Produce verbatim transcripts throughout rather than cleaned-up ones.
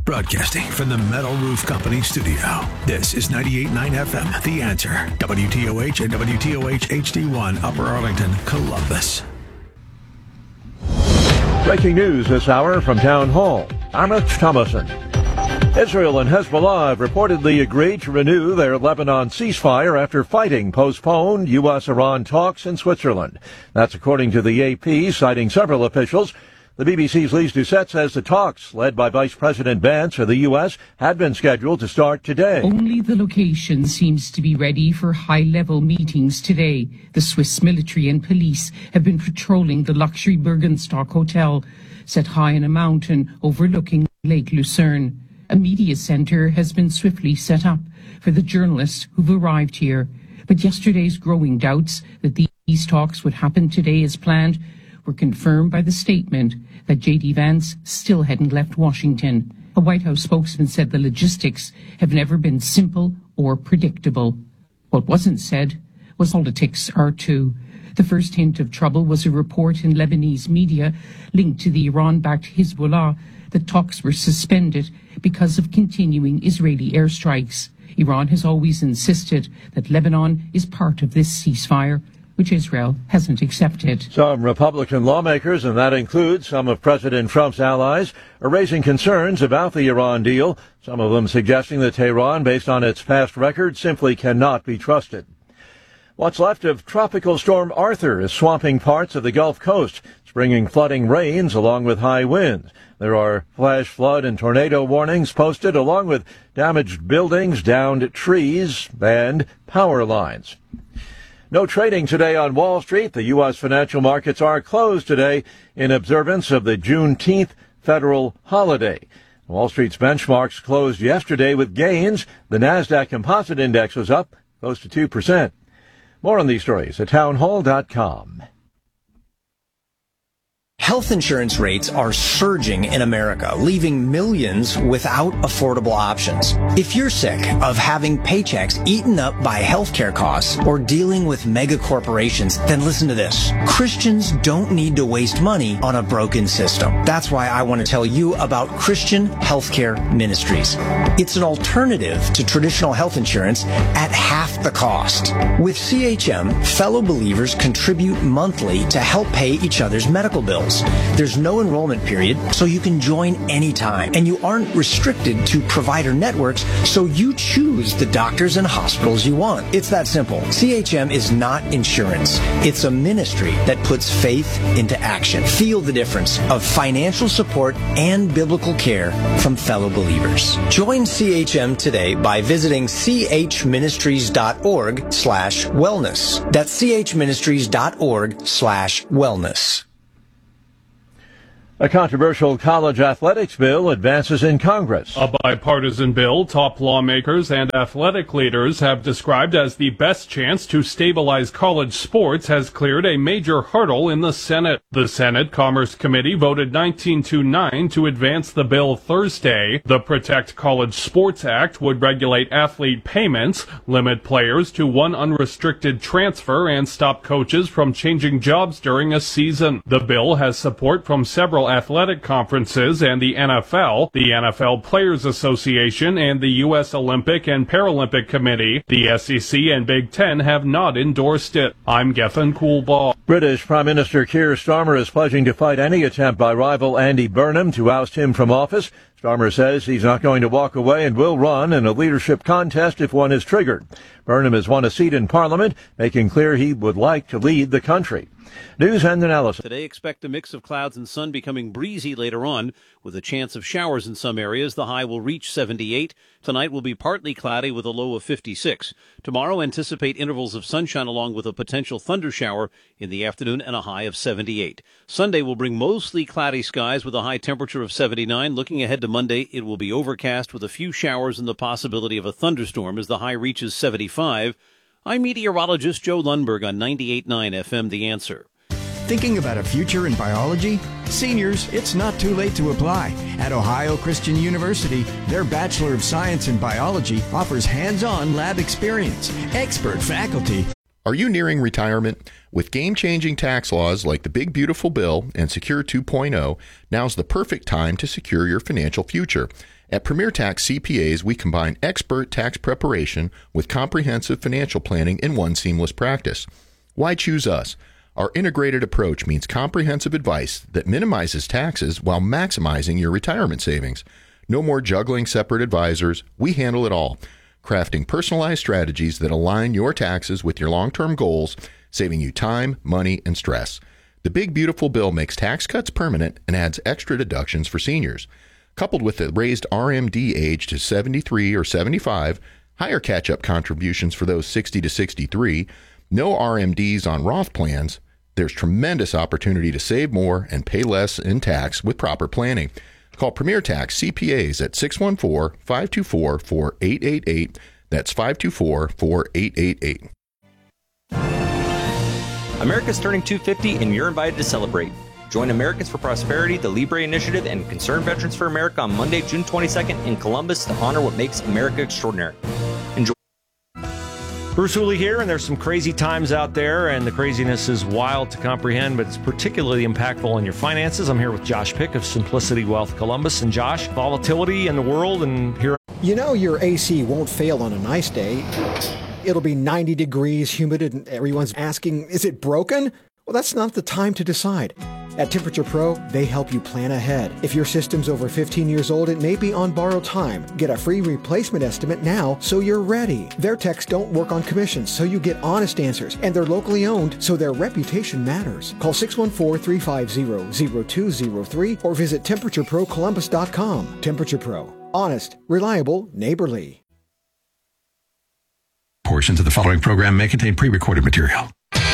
Broadcasting from the Metal Roof Company studio. This is ninety-eight point nine F M, The Answer. W T O H and W T O H H D one, Upper Arlington, Columbus. Breaking news this hour from Town Hall. I'm Rich Thomason. Israel and Hezbollah have reportedly agreed to renew their Lebanon ceasefire after fighting postponed U S Iran talks in Switzerland. That's according to the A P, citing several officials. The B B C's Lise Doucette says the talks, led by Vice President Vance of the U S, had been scheduled to start today. Only the location seems to be ready for high-level meetings today. The Swiss military and police have been patrolling the luxury Bergenstock Hotel, set high on a mountain overlooking Lake Lucerne. A media centre has been swiftly set up for the journalists who've arrived here. But yesterday's growing doubts that these talks would happen today as planned were confirmed by the statement that J D Vance still hadn't left Washington. A White House spokesman said the logistics have never been simple or predictable. What wasn't said was politics are too. The first hint of trouble was a report in Lebanese media linked to the Iran-backed Hezbollah that talks were suspended because of continuing Israeli airstrikes. Iran has always insisted that Lebanon is part of this ceasefire, which Israel hasn't accepted. Some Republican lawmakers, and that includes some of President Trump's allies, are raising concerns about the Iran deal, some of them suggesting that Tehran, based on its past record, simply cannot be trusted. What's left of Tropical Storm Arthur is swamping parts of the Gulf Coast. It's bringing flooding rains along with high winds. There are flash flood and tornado warnings posted, along with damaged buildings, downed trees, and power lines. No trading today on Wall Street. The U S financial markets are closed today in observance of the Juneteenth federal holiday. Wall Street's benchmarks closed yesterday with gains. The NASDAQ Composite Index was up close to two percent. More on these stories at townhall dot com. Health insurance rates are surging in America, leaving millions without affordable options. If you're sick of having paychecks eaten up by healthcare costs or dealing with mega corporations, then listen to this. Christians don't need to waste money on a broken system. That's why I want to tell you about Christian Healthcare Ministries. It's an alternative to traditional health insurance at half the cost. With C H M, fellow believers contribute monthly to help pay each other's medical bills. There's no enrollment period, so you can join anytime. And you aren't restricted to provider networks, so you choose the doctors and hospitals you want. It's that simple. C H M is not insurance. It's a ministry that puts faith into action. Feel the difference of financial support and biblical care from fellow believers. Join C H M today by visiting chministries.org slash wellness. That's chministries.org slash wellness. A controversial college athletics bill advances in Congress. A bipartisan bill top lawmakers and athletic leaders have described as the best chance to stabilize college sports has cleared a major hurdle in the Senate. The Senate Commerce Committee voted nineteen to nine to advance the bill Thursday. The Protect College Sports Act would regulate athlete payments, limit players to one unrestricted transfer, and stop coaches from changing jobs during a season. The bill has support from several athletic conferences and the N F L, the N F L Players Association, and the U S Olympic and Paralympic Committee. The S E C and Big Ten have not endorsed it. I'm Gethin Coolbaugh. British Prime Minister Keir Starmer is pledging to fight any attempt by rival Andy Burnham to oust him from office. Starmer says he's not going to walk away and will run in a leadership contest if one is triggered. Burnham has won a seat in Parliament, making clear he would like to lead the country. News and analysis. Today, expect a mix of clouds and sun becoming breezy later on, with a chance of showers in some areas. The high will reach seventy-eight. Tonight will be partly cloudy with a low of fifty-six. Tomorrow, anticipate intervals of sunshine along with a potential thunder shower in the afternoon and a high of seventy-eight. Sunday will bring mostly cloudy skies with a high temperature of seventy-nine. Looking ahead to Monday, it will be overcast with a few showers and the possibility of a thunderstorm as the high reaches seventy-five. I'm meteorologist Joe Lundberg on ninety-eight point nine F M, The Answer. Thinking about a future in biology? Seniors, it's not too late to apply. At Ohio Christian University, their Bachelor of Science in Biology offers hands-on lab experience, expert faculty, Are you nearing retirement? With game-changing tax laws like the Big Beautiful Bill and Secure two point oh, now's the perfect time to secure your financial future. At Premier Tax C P As, we combine expert tax preparation with comprehensive financial planning in one seamless practice. Why choose us? Our integrated approach means comprehensive advice that minimizes taxes while maximizing your retirement savings. No more juggling separate advisors. We handle it all, crafting personalized strategies that align your taxes with your long-term goals, saving you time, money, and stress. The Big Beautiful Bill makes tax cuts permanent and adds extra deductions for seniors. Coupled with the raised R M D age to seventy-three or seventy-five, higher catch-up contributions for those sixty to sixty-three, no R M Ds on Roth plans, there's tremendous opportunity to save more and pay less in tax with proper planning. Call Premier Tax C P As at six one four, five two four, four eight eight eight. That's five two four, four eight eight eight. America's turning two hundred fifty and you're invited to celebrate. Join Americans for Prosperity, the Libre Initiative, and Concerned Veterans for America on Monday, June twenty-second in Columbus to honor what makes America extraordinary. Enjoy. Bruce Hooley here, and there's some crazy times out there, and the craziness is wild to comprehend, but it's particularly impactful on your finances. I'm here with Josh Pick of Simplicity Wealth Columbus. And Josh, volatility in the world, and here... You know your A C won't fail on a nice day. It'll be ninety degrees, humid, and everyone's asking, is it broken? Well, that's not the time to decide. At Temperature Pro, they help you plan ahead. If your system's over fifteen years old, it may be on borrowed time. Get a free replacement estimate now so you're ready. Their techs don't work on commissions, so you get honest answers. And they're locally owned, so their reputation matters. Call six one four, three five zero, zero two zero three or visit temperature pro columbus dot com. Temperature Pro. Honest, reliable, neighborly. Portions of the following program may contain pre-recorded material.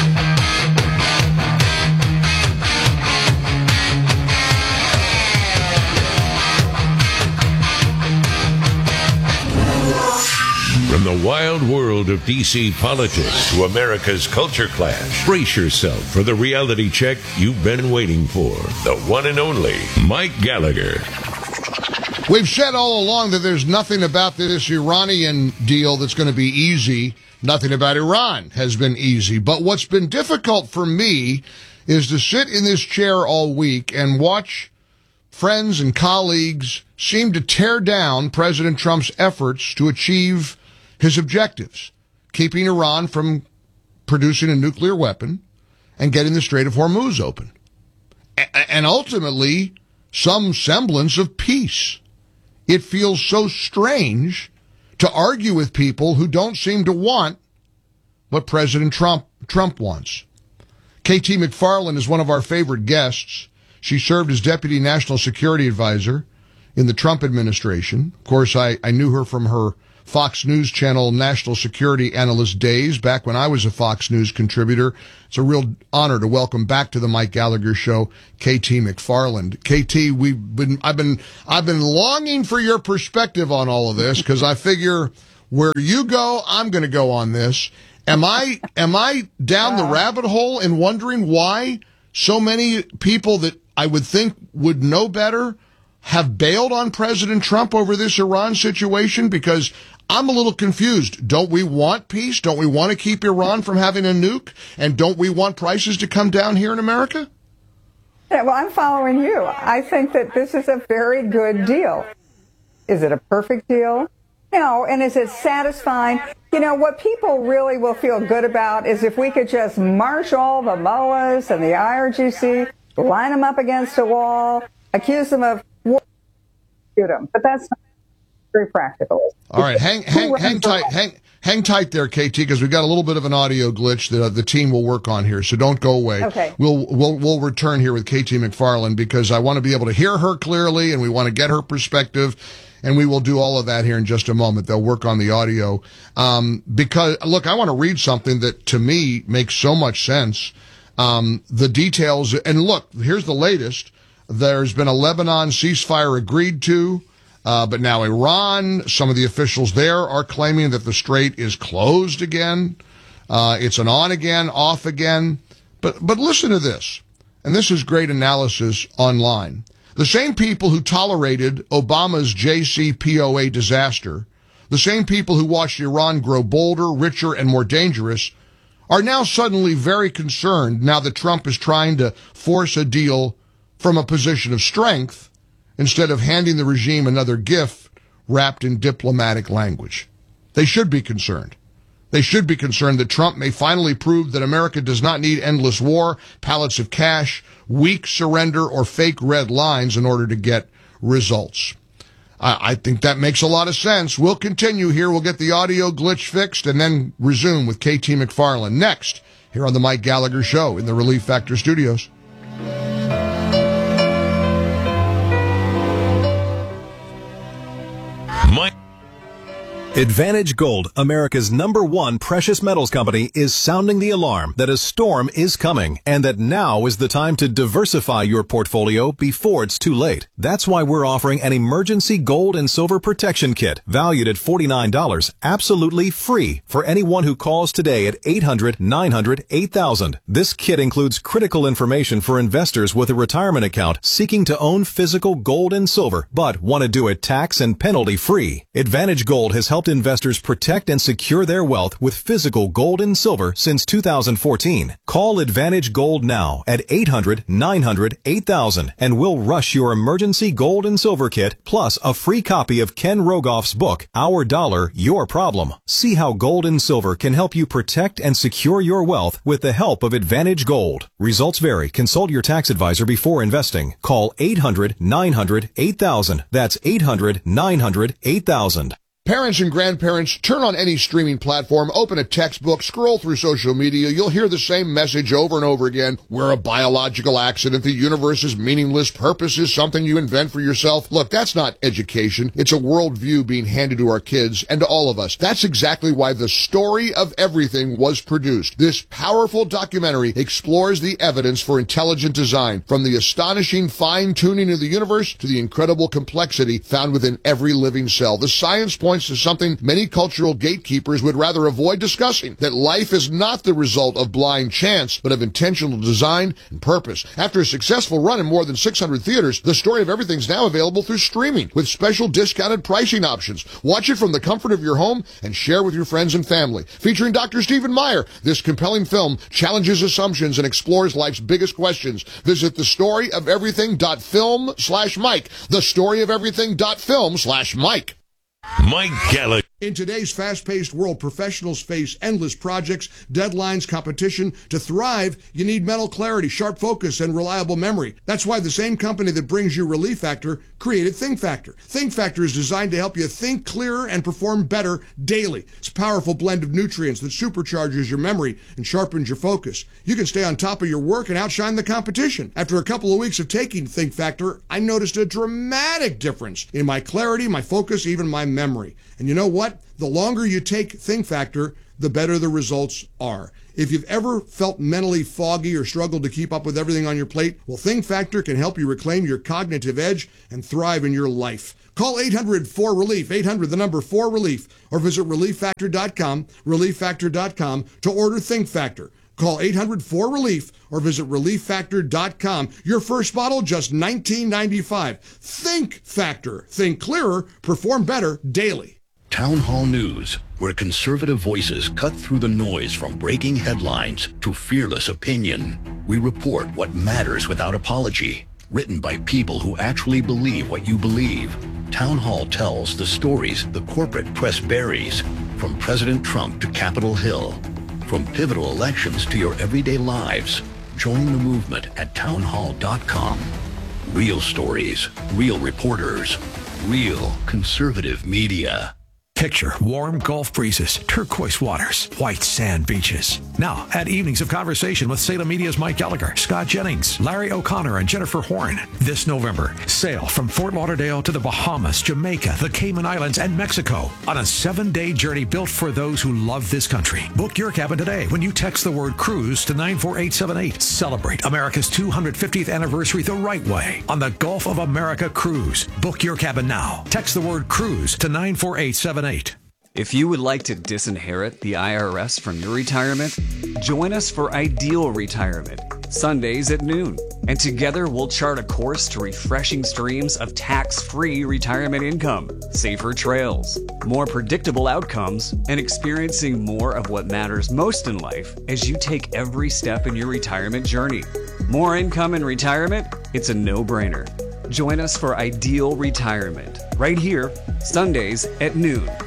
From the wild world of D C politics to America's culture clash, brace yourself for the reality check you've been waiting for. The one and only Mike Gallagher. We've said all along that there's nothing about this Iranian deal that's going to be easy. Nothing about Iran has been easy. But what's been difficult for me is to sit in this chair all week and watch friends and colleagues seem to tear down President Trump's efforts to achieve his objectives, keeping Iran from producing a nuclear weapon and getting the Strait of Hormuz open. A- and ultimately, some semblance of peace. It feels so strange to argue with people who don't seem to want what President Trump Trump wants. K T McFarland is one of our favorite guests. She served as Deputy National Security Advisor in the Trump administration. Of course, I, I knew her from her Fox News Channel National Security Analyst days, back when I was a Fox News contributor. It's a real honor to welcome back to the Mike Gallagher Show, K T McFarland. K T, we've been, I've been, I've been longing for your perspective on all of this, because I figure where you go, I'm going to go on this. Am I, am I down the rabbit hole in wondering why so many people that I would think would know better have bailed on President Trump over this Iran situation? Because I'm a little confused. Don't we want peace? Don't we want to keep Iran from having a nuke? And don't we want prices to come down here in America? Yeah, well, I'm following you. I think that this is a very good deal. Is it a perfect deal? No. And is it satisfying? You know, what people really will feel good about is if we could just march all the M O As and the I R G C, line them up against a wall, accuse them of war, shoot them. But that's not very practical. All right, hang hang hang tight, hang hang tight there, K T, because we've got a little bit of an audio glitch that uh, the team will work on here. So don't go away. Okay. We'll we'll we'll return here with K T McFarland, because I want to be able to hear her clearly, and we want to get her perspective, and we will do all of that here in just a moment. They'll work on the audio. Um, because look, I want to read something that to me makes so much sense. Um, the details, and look, here's the latest. There's been a Lebanon ceasefire agreed to. Uh, but now Iran, some of the officials there are claiming that the strait is closed again. Uh, it's an on again, off again. But, but listen to this. And this is great analysis online. The same people who tolerated Obama's J C P O A disaster, the same people who watched Iran grow bolder, richer, and more dangerous, are now suddenly very concerned now that Trump is trying to force a deal from a position of strength instead of handing the regime another gift wrapped in diplomatic language. They should be concerned. They should be concerned that Trump may finally prove that America does not need endless war, pallets of cash, weak surrender, or fake red lines in order to get results. I, I think that makes a lot of sense. We'll continue here. We'll get the audio glitch fixed and then resume with K T McFarland next here on the Mike Gallagher Show in the Relief Factor Studios. Mike. Advantage Gold, America's number one precious metals company, is sounding the alarm that a storm is coming and that now is the time to diversify your portfolio before it's too late. That's why we're offering an emergency gold and silver protection kit valued at forty-nine dollars, absolutely free for anyone who calls today at eight hundred, nine hundred, eight thousand. This kit includes critical information for investors with a retirement account seeking to own physical gold and silver, but want to do it tax and penalty free. Advantage Gold has helped investors protect and secure their wealth with physical gold and silver since two thousand fourteen. Call Advantage Gold now at eight hundred, nine hundred, eight thousand and we'll rush your emergency gold and silver kit plus a free copy of Ken Rogoff's book, Our Dollar, Your Problem. See how gold and silver can help you protect and secure your wealth with the help of Advantage Gold. Results vary. Consult your tax advisor before investing. Call eight hundred, nine hundred, eight thousand. That's eight hundred, nine hundred, eight thousand. Parents and grandparents, turn on any streaming platform, open a textbook, scroll through social media. You'll hear the same message over and over again. We're a biological accident. The universe is meaningless. Purpose is something you invent for yourself. Look, that's not education. It's a worldview being handed to our kids and to all of us. That's exactly why The Story of Everything was produced. This powerful documentary explores the evidence for intelligent design, from the astonishing fine-tuning of the universe to the incredible complexity found within every living cell. The science points to something many cultural gatekeepers would rather avoid discussing, that life is not the result of blind chance, but of intentional design and purpose. After a successful run in more than six hundred theaters, The Story of Everything is now available through streaming with special discounted pricing options. Watch it from the comfort of your home and share with your friends and family. Featuring Doctor Stephen Meyer, this compelling film challenges assumptions and explores life's biggest questions. Visit thestoryofeverything.film slash Mike. Thestoryofeverything.film slash Mike. Mike Gallagher. In today's fast-paced world, professionals face endless projects, deadlines, competition. To thrive, you need mental clarity, sharp focus, and reliable memory. That's why the same company that brings you Relief Factor created Think Factor. Think Factor is designed to help you think clearer and perform better daily. It's a powerful blend of nutrients that supercharges your memory and sharpens your focus. You can stay on top of your work and outshine the competition. After a couple of weeks of taking Think Factor, I noticed a dramatic difference in my clarity, my focus, even my memory. And you know what? The longer you take Think Factor, the better the results are. If you've ever felt mentally foggy or struggled to keep up with everything on your plate, well, Think Factor can help you reclaim your cognitive edge and thrive in your life. Call eight hundred four relief, eight hundred, the number four relief, or visit relief factor dot com, relief factor dot com to order Think Factor. Call eight hundred four relief or visit relief factor dot com. Your first bottle, just nineteen ninety-five. Think Factor. Think clearer, perform better daily. Town Hall News, where conservative voices cut through the noise from breaking headlines to fearless opinion. We report what matters without apology. Written by people who actually believe what you believe. Town Hall tells the stories the corporate press buries, from President Trump to Capitol Hill. From pivotal elections to your everyday lives. Join the movement at town hall dot com. Real stories, real reporters, real conservative media. Picture warm Gulf breezes, turquoise waters, white sand beaches. Now, add evenings of conversation with Salem Media's Mike Gallagher, Scott Jennings, Larry O'Connor, and Jennifer Horn. This November, sail from Fort Lauderdale to the Bahamas, Jamaica, the Cayman Islands, and Mexico on a seven-day journey built for those who love this country. Book your cabin today when you text the word cruise to nine four eight seven eight. Celebrate America's two hundred fiftieth anniversary the right way on the Gulf of America Cruise. Book your cabin now. Text the word cruise to nine four eight seven eight. If you would like to disinherit the I R S from your retirement, join us for Ideal Retirement. Sundays at noon. And together we'll chart a course to refreshing streams of tax-free retirement income, safer trails, more predictable outcomes, and experiencing more of what matters most in life as you take every step in your retirement journey. More income in retirement? It's a no-brainer. Join us for Ideal Retirement, right here, Sundays at noon.